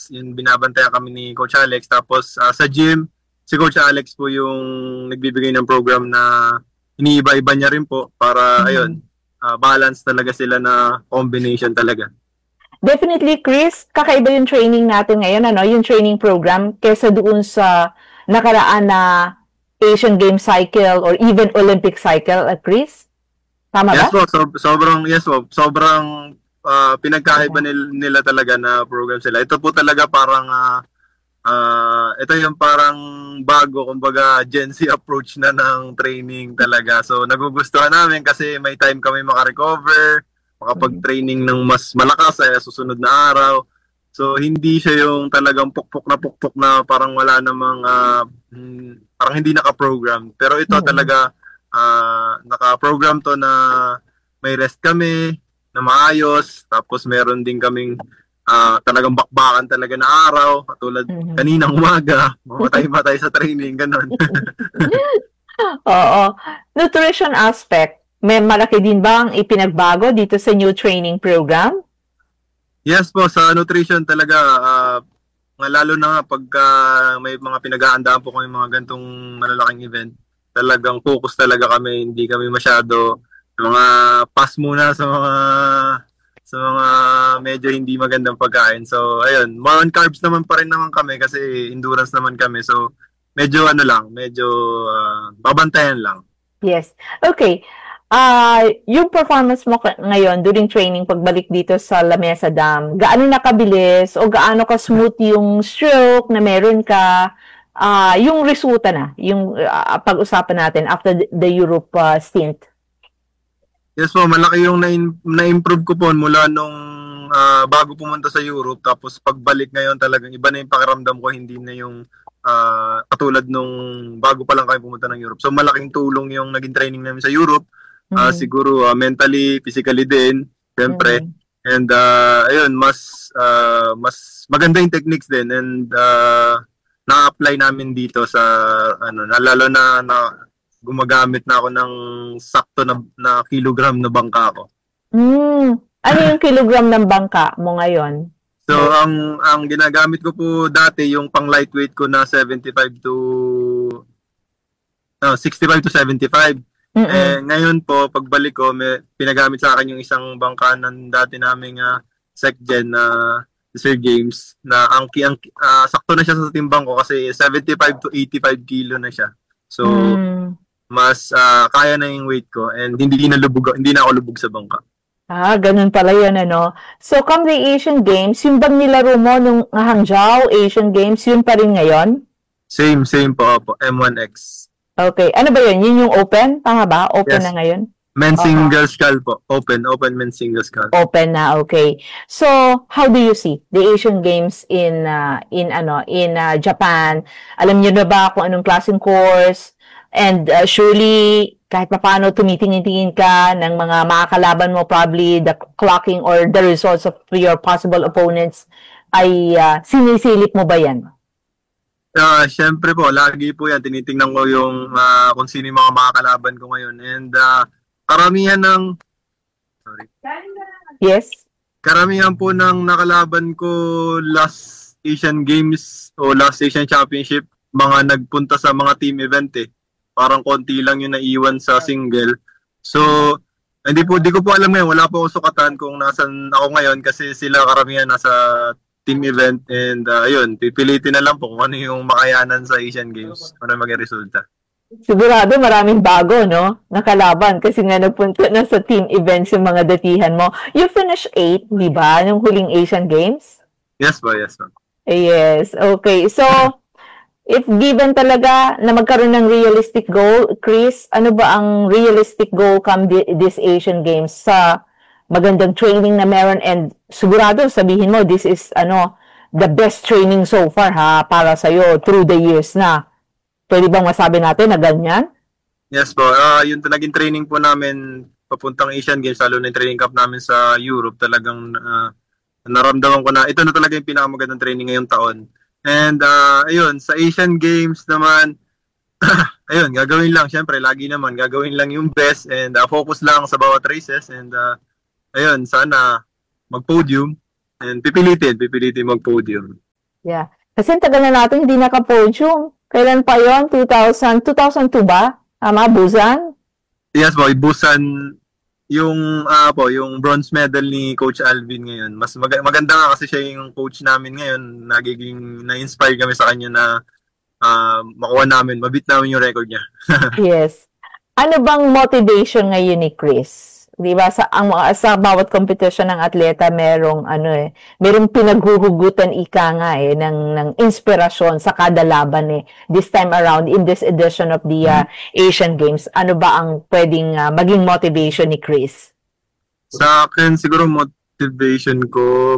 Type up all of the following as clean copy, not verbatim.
practice, yung binabantayan kami ni Coach Alex. Tapos sa gym, si Coach Alex po yung nagbibigay ng program na iniiba-iba niya rin po para, balance talaga sila na combination talaga. Definitely, Chris, kakaiba yung training natin ngayon, yung training program, kesa doon sa nakaraan na Asian Games cycle or even Olympic cycle, Chris? Tama ba? Yes po, sobrang pinagkaiba nila talaga na program sila. Ito po talaga parang ito yung parang bago, kumbaga Gen Z approach na ng training talaga. So nagugustuhan namin kasi may time kami makarecover, makapag-training ng mas malakas sa susunod na araw. So hindi siya yung talagang pukpok na parang wala namang parang hindi naka-program. Pero ito talaga naka-program to na may rest kami na maayos, tapos meron din kaming talagang bakbakan talaga na araw, katulad kaninang umaga, mamatay-matay sa training, ganun. Oo. Nutrition aspect, may malaki din ba ang ipinagbago dito sa new training program? Yes po, sa nutrition talaga, lalo na pagka may mga pinag-aandaan po kami mga gantong malalaking event, talagang focus talaga kami, hindi kami masyado mga pass muna sa mga medyo hindi magandang pagkain. So, ayun, more on carbs naman pa rin naman kami kasi endurance naman kami. So, medyo babantayan lang. Yes. Okay. Yung performance mo ngayon during training pagbalik dito sa La Mesa Dam, gaano nakabilis o gaano ka smooth yung stroke na meron ka? Yung resulta na, yung pag-usapan natin after the Europe stint. Yes po, malaki yung na-improve ko po mula nung bago pumunta sa Europe. Tapos pagbalik ngayon talagang iba na yung pakiramdam ko, hindi na yung katulad nung bago pa lang kayo pumunta ng Europe. So malaking tulong yung naging training namin sa Europe. Siguro mentally, physically din, siyempre. And ayun, mas maganda yung techniques din. And na-apply namin dito sa lalo na gumagamit na ako ng sakto na kilogram na bangka ko. Ano yung kilogram ng bangka mo ngayon? So, ang ginagamit ko po dati, yung pang lightweight ko na 65 to 75. Ngayon po, pagbalik ko, may pinagamit sa akin yung isang bangka ng dati naming SecGen na Sir James, na ang sakto na siya sa timbang ko kasi 75 to 85 kilo na siya. So, mas kaya na yung weight ko and hindi na ako lubog sa bangka. Ganun pala yun, So, come the Asian Games, yung bang nilaro mo nung Hangzhou Asian Games, yun pa rin ngayon? Same po, M1X. Okay. Ano ba yun? Yun yung open? Tama ba? Open na ngayon? Men's single scull po. Open men's single scull. Open na, okay. So, how do you see the Asian Games in Japan? Alam niyo na ba kung anong klaseng course? And surely, kahit paano tumitingin-tingin ka ng mga makakalaban mo, probably the clocking or the results of your possible opponents, ay sinisilip mo ba yan? Siyempre po, lagi po yan. Tinitingnan ko yung kung sino yung mga makakalaban ko ngayon. And karamihan ng... Sorry. Yes? Karamihan po ng nakalaban ko last Asian Games o last Asian Championship, mga nagpunta sa mga team event eh. Parang konti lang yung naiwan sa single. So, hindi ko po alam ngayon. Wala po ako sukatan kung nasan ako ngayon kasi sila karamihan nasa team event. And ayun, pipilitin na lang po kung ano yung makayanan sa Asian Games. Ano maging resulta. Sigurado maraming bago, no? Nakalaban kasi nga napunta na sa team events yung mga datihan mo. You finished 8, di ba? Yung huling Asian Games? Yes po, yes po. Yes, okay. So, if given talaga na magkaroon ng realistic goal, Chris, ano ba ang realistic goal come this Asian Games sa magandang training na meron and sigurado sabihin mo this is the best training so far para sa iyo through the years na. Pwede bang masabi natin na ganyan? Yes po. Yung talagang training po namin papuntang Asian Games, lalo na yung training camp namin sa Europe, talagang naramdaman ko na ito na talaga yung pinakamagandang training ngayong taon. And ayun, sa Asian Games naman, ayun, gagawin lang, syempre, lagi naman, gagawin lang yung best and focus lang sa bawat races and ayun, sana mag-podium and pipilitin mag-podium. Yeah. Kasi tagal na natin hindi naka-podium. Kailan pa yon? 2002 ba? Tama, Busan? Yes po, Busan, yung yung bronze medal ni Coach Alvin ngayon. Mas maganda nga kasi siya yung coach namin ngayon. Na-inspire kami sa kanya na makuha namin, mabit namin yung record niya. Yes. Ano bang motivation ngayon ni Chris? 'Di ba sa bawat competition ng atleta merong pinaghuhugutan ng inspirasyon sa kada laban this time around in this edition of the Asian Games. Ano ba ang pwedeng maging motivation ni Chris? Sa akin siguro motivation ko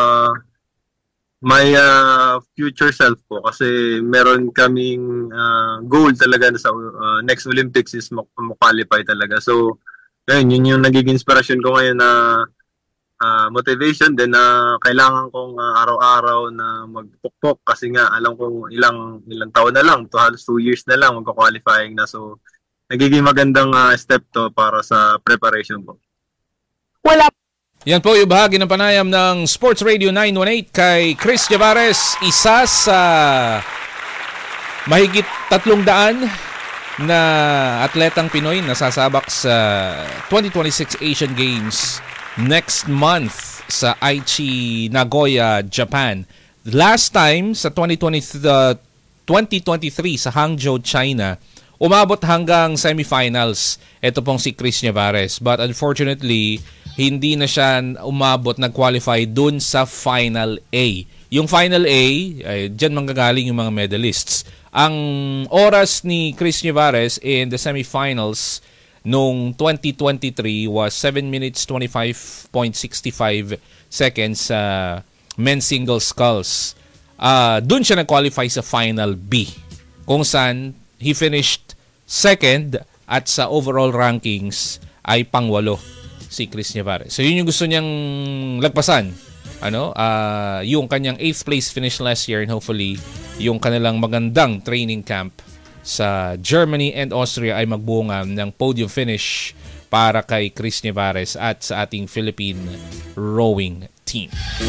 my future self po kasi meron kaming goal talaga sa next Olympics is qualify talaga. So yun yung nagiging inspirasyon ko ngayon na motivation din na kailangan kong araw-araw na magpukpok kasi nga alam kong ilang taon na lang, halos 2 years na lang magka-qualifying na. So nagiging magandang step to para sa preparation po. Yan po yung bahagi ng panayam ng Sports Radio 918 kay Chris Llevares, isa sa mahigit 300 na atletang Pinoy na sasabak sa 2026 Asian Games next month sa Aichi, Nagoya, Japan. Last time sa 2023 sa Hangzhou, China, umabot hanggang semifinals. Ito pong si Chris Llevares. But unfortunately, hindi na siya umabot, nag-qualify dun sa Final A. Yung Final A, dyan manggagaling yung mga medalists. Ang oras ni Chris Llevares in the semifinals noong 2023 was 7 minutes 25.65 seconds sa men's single sculls. Doon siya nag-qualify sa Final B kung saan he finished second at sa overall rankings ay pang-8 si Chris Llevares. So yun yung gusto niyang lagpasan. Yung kanyang 8th place finish last year and hopefully yung kanilang magandang training camp sa Germany and Austria ay magbunga ng podium finish para kay Chris Llevares at sa ating Philippine rowing team.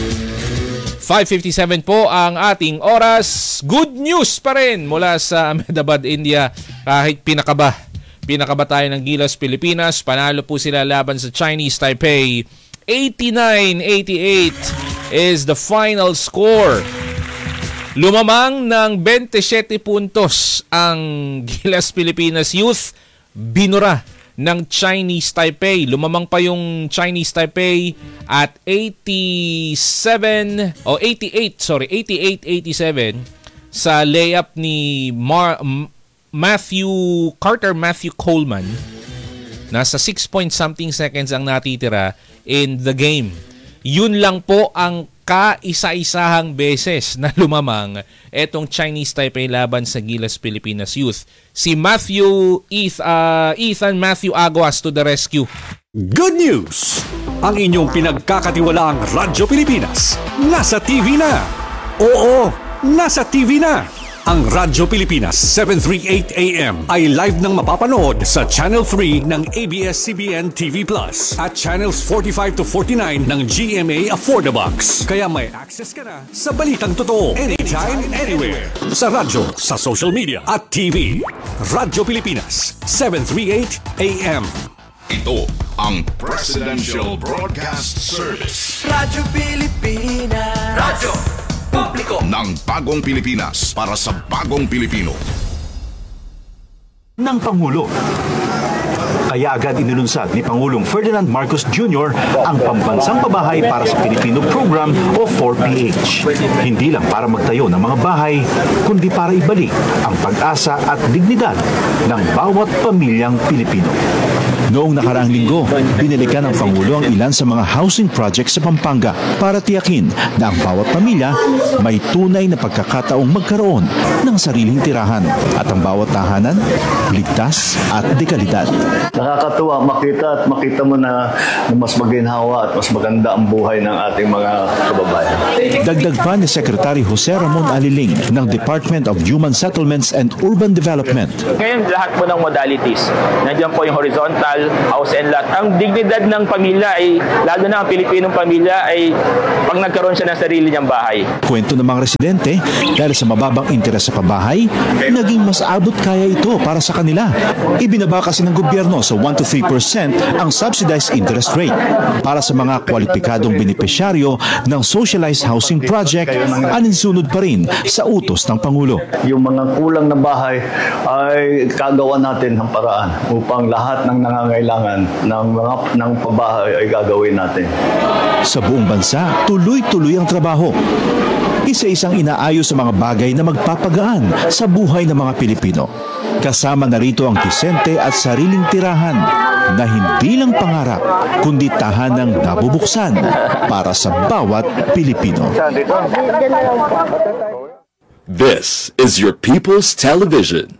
5:57 po ang ating oras. Good news pa rin mula sa Ahmedabad, India. Kahit pinakaba tayo ng Gilas, Pilipinas. Panalo po sila laban sa Chinese Taipei. 89-88 is the final score. Lumamang ng 27 puntos ang Gilas Pilipinas Youth. Binura ng Chinese Taipei. Lumamang pa yung Chinese Taipei at 88-87 sa layup ni Matthew Coleman. Nasa 6 point something seconds ang natitira in the game. Yun lang po ang kaisa-isahang beses na lumamang etong Chinese Taipei laban sa Gilas Pilipinas Youth. Si Ethan Matthew Aguas to the rescue. Good news! Ang inyong pinagkakatiwalaang Radyo Pilipinas nasa TV na. Oo, nasa TV na. Ang Radyo Pilipinas 738 AM ay live nang mapapanood sa Channel 3 ng ABS-CBN TV Plus at Channels 45 to 49 ng GMA Affordabox. Kaya may access ka na sa balitang totoo anytime, anywhere. Sa radyo, sa social media at TV. Radyo Pilipinas 738 AM. Ito ang Presidential Broadcast Service. Radyo Pilipinas. Radyo Publiko ng bagong Pilipinas para sa bagong Pilipino. Ng Pangulo. Kaya agad inilunsad ni Pangulong Ferdinand Marcos Jr. ang Pambansang Pabahay para sa Pilipino Program o 4PH. Hindi lang para magtayo ng mga bahay, kundi para ibalik ang pag-asa at dignidad ng bawat pamilyang Pilipino. Noong nakaraang linggo, binilikan ng Pangulo ang ilan sa mga housing projects sa Pampanga para tiyakin na ang bawat pamilya may tunay na pagkakataong magkaroon ng sariling tirahan at ang bawat tahanan ligtas at dekalidad. Nakakatuwa makita mo na mas maginhawa at mas maganda ang buhay ng ating mga kababayan. Dagdag pa ni Secretary Jose Ramon Aliling ng Department of Human Settlements and Urban Development. Ngayon lahat po ng modalities, nandiyan po yung horizontal, individual, house and lot. Ang dignidad ng pamilya ay, lalo na ang Pilipinong pamilya, ay pag nagkaroon siya ng sarili niyang bahay. Kwento ng mga residente, dahil sa mababang interes sa pabahay, naging mas abot kaya ito para sa kanila. Ibinaba kasi ng gobyerno sa 1 to 3% ang subsidized interest rate para sa mga kwalipikadong benepisyaryo ng socialized housing project, aninsunod pa rin sa utos ng Pangulo. Yung mga kulang na bahay ay kagawa natin ng paraan upang lahat ng nangangailangan ng pabahay ay gagawin natin. Sa buong bansa, tuloy-tuloy ang trabaho. Isa-isang inaayos sa mga bagay na magpapagaan sa buhay ng mga Pilipino. Kasama na rito ang disente at sariling tirahan na hindi lang pangarap, kundi tahanang nabubuksan para sa bawat Pilipino. This is your People's Television.